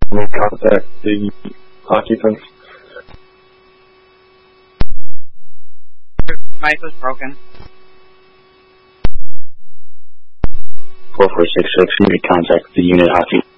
Contact the occupants. Mic was broken. 4466, you need to contact the unit occupant.